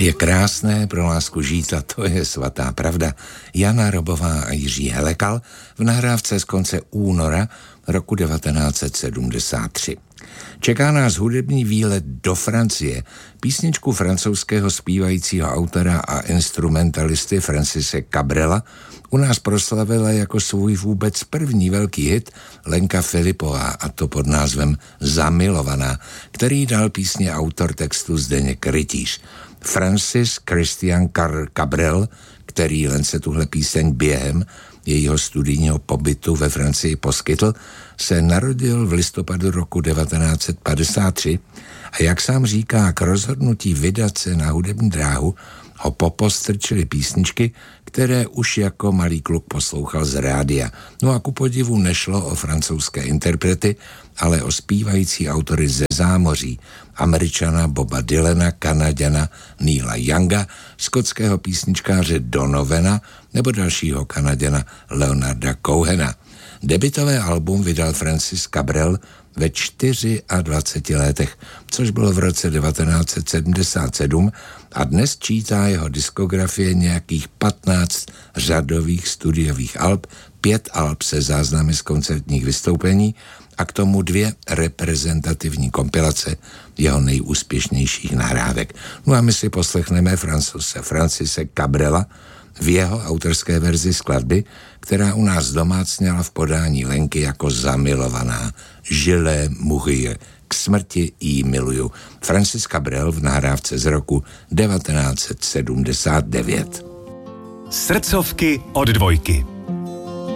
Je krásné pro lásku žít a to je svatá pravda. Jana Robová a Jiří Helekal v nahrávce z konce února roku 1973. Čeká nás hudební výlet do Francie. Písničku francouzského zpívajícího autora a instrumentalisty Francise Cabrela u nás proslavila jako svůj vůbec první velký hit Lenka Filipová, a to pod názvem Zamilovaná, který dal písně autor textu Zdeněk Rytíř. Francis Christian Cabrel, který Lence tuhle píseň během jejího studijního pobytu ve Francii poskytl, se narodil v listopadu roku 1953 a jak sám říká, k rozhodnutí vydat se na hudební dráhu ho popostrčily písničky, které už jako malý kluk poslouchal z rádia. No a ku podivu nešlo o francouzské interprety, ale o zpívající autory ze zámoří. Američana Boba Dylana, Kanaďana Neila Younga, skotského písničkáře Donovana nebo dalšího Kanaďana Leonarda Cohena. Debutové album vydal Francis Cabrel ve 24 letech, což bylo v roce 1977 a dnes čítá jeho diskografie nějakých 15 řadových studiových alb, 5 alb se záznamy z koncertních vystoupení a k tomu 2 reprezentativní kompilace jeho nejúspěšnějších nahrávek. No a my si poslechneme Francise Cabrela v jeho autorské verzi skladby, která u nás domácněla v podání Lenky jako Zamilovaná. Je l'ai mourir, k smrti jí miluju. Francis Cabrel v nahrávce z roku 1979. Srdcovky od Dvojky.